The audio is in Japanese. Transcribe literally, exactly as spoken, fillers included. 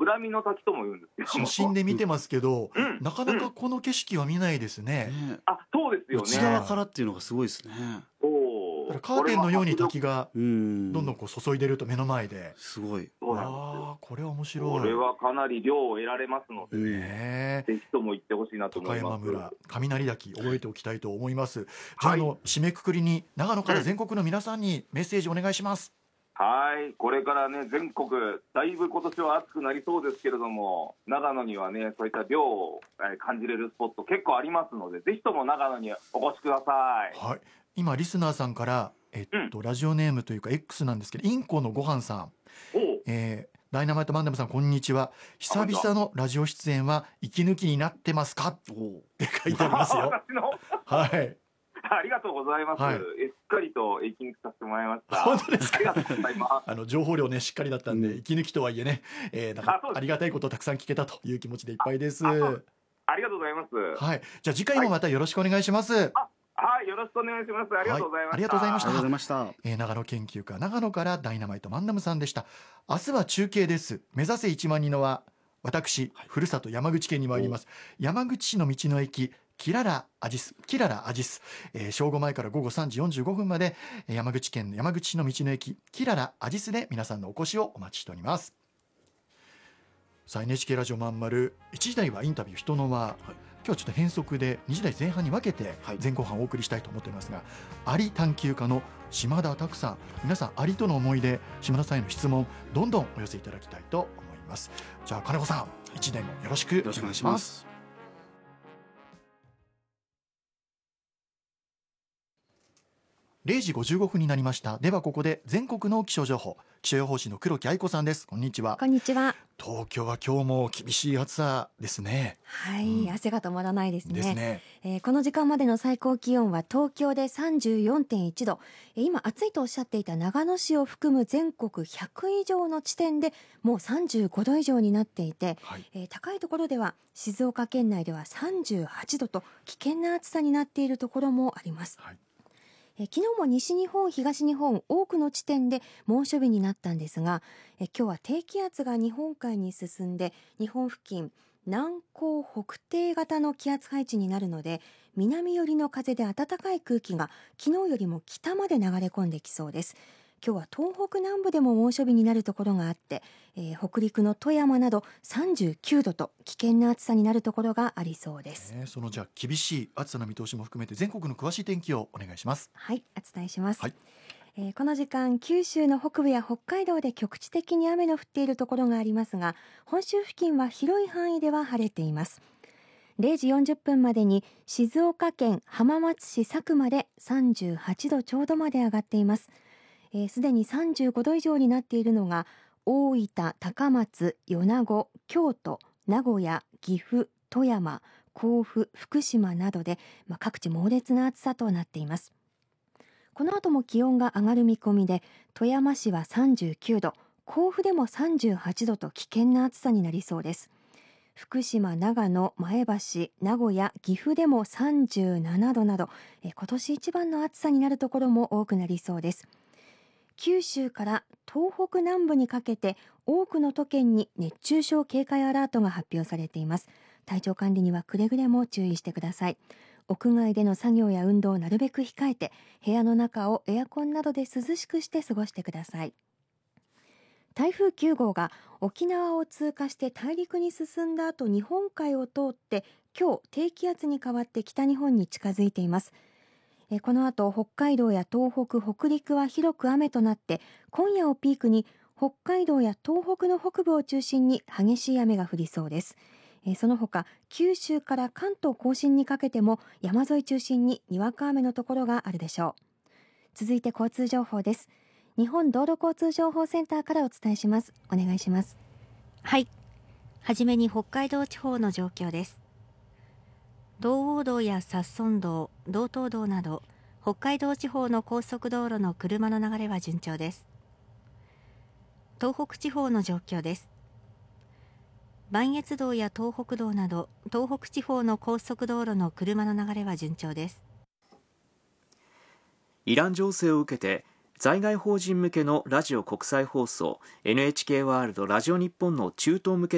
恨みの滝とも言うんですけど、 写真で見てますけど、 うん、 なかなかこの景色は見ないですね、 ね、 あ、そうですよね。 内側からっていうのがすごいですね。 そうだからカーテンのように滝がうん、 どんどんこう注いでると目の前で、 すごい。 そうなんですよ。 ああ、これは面白い。 これはかなり量を得られますので、 うんね、 ねぜひとも行ってほしいなと思高います。 山村雷滝覚えておきたいと思います。じゃあ、 はい、 あの締めくくりに長野から全国の皆さんにメッセージお願いします。 はい、これからね、全国だいぶ今年は暑くなりそうですけれども、長野にはね、そういった涼を感じれるスポット結構ありますので、ぜひとも長野にお越しください。 はい、今リスナーさんからえっと、うん、ラジオネームというか X なんですけど、インコのごはんさん、えー、ダイナマイトマンダムさん、こんにちは。久々のラジオ出演は息抜きになってますかって書いてありますよ。はい、 ありがとうございます、はい、えしっかりと息抜きさせてもらいました。 本当ですか。 ありがとうございます。 あの情報量ねしっかりだったんで、うん、息抜きとはいえね、えー、なんかありがたいことをたくさん聞けたという気持ちでいっぱいです。 あ, ありがとうございます。 はい、じゃあ次回もまたよろしくお願いします。はい、 はい、よろしくお願いします。ありがとうございました。 はい、ありがとうございました。 ありがとうございました。 えー、長野研究家長野からダイナマイトマンダムさんでした。明日は中継です。目指せいちまん人の輪、私、はい、ふるさと山口県に参ります。山口市の道の駅キララアジス、キララアジス、えー、正午前から午後さんじよんじゅうごふんまで山口県山口市の道の駅キララアジスで皆さんのお越しをお待ちしております。さあ エヌエイチケー ラジオまんまるいちじ台はインタビュー人の輪、はい、今日はちょっと変則でにじ台前半に分けて前後半お送りしたいと思っていますが、はい、アリ探求家の島田拓さん、皆さんアリとの思い出、島田さんへの質問どんどんお寄せいただきたいと思います。じゃあ金子さん、いちじ台もよろしくお願いします。れいじごじゅうごふんになりました。ではここで全国の気象情報、気象予報士の黒木愛子さんです。こんにちは。 こんにちは。 東京は今日も厳しい暑さですね。 はい、うん、汗が止まらないですね。 ですね。 えー、この時間までの最高気温は東京で さんじゅうよんてんいちど、えー、今暑いとおっしゃっていた長野市を含む全国ひゃく以上の地点でもうさんじゅうごど以上になっていて、はい、えー、高いところでは静岡県内ではさんじゅうはちどと危険な暑さになっているところもあります。はい、え昨日も西日本東日本多くの地点で猛暑日になったんですが、え今日は低気圧が日本海に進んで日本付近南高北低型の気圧配置になるので、南寄りの風で暖かい空気が昨日よりも北まで流れ込んできそうです。今日は東北南部でも猛暑日になるところがあって、えー、北陸の富山などさんじゅうきゅうどと危険な暑さになるところがありそうです。 えー、そのじゃあ厳しい暑さの見通しも含めて全国の詳しい天気をお願いします。 はい、お伝えします。 はい、 えー、この時間九州の北部や北海道で局地的に雨の降っているところがありますが、本州付近は広い範囲では晴れています。れいじよんじゅっぷんまでに静岡県浜松市佐久間でさんじゅうはちどちょうどまで上がっています。すで、えー、にさんじゅうごど以上になっているのが大分、高松、米子、京都、名古屋、岐阜、富山、甲府、福島などで、まあ、各地猛烈な暑さとなっています。この後も気温が上がる見込みで、富山市はさんじゅうきゅうど、甲府でもさんじゅうはちどと危険な暑さになりそうです。福島、長野、前橋、名古屋、岐阜でもさんじゅうななどなど、えー、今年一番の暑さになるところも多くなりそうです。九州から東北南部にかけて多くの都県に熱中症警戒アラートが発表されています。体調管理にはくれぐれも注意してください。屋外での作業や運動をなるべく控えて、部屋の中をエアコンなどで涼しくして過ごしてください。台風きゅうごうが沖縄を通過して大陸に進んだ後、日本海を通って今日低気圧に変わって北日本に近づいています。この後北海道や東北、北陸は広く雨となって、今夜をピークに北海道や東北の北部を中心に激しい雨が降りそうです。その他九州から関東甲信にかけても山沿い中心ににわか雨のところがあるでしょう。続いて交通情報です。日本道路交通情報センターからお伝えします。お願いします。 はい、はじめに北海道地方の状況です。道央道や札樽道、道東道など北海道地方の高速道路の車の流れは順調です。東北地方の状況です。磐越道や東北道など東北地方の高速道路の車の流れは順調です。 イラン情勢を受けて在外邦人向けのラジオ国際放送 エヌエイチケー ワールドラジオ日本の中東向け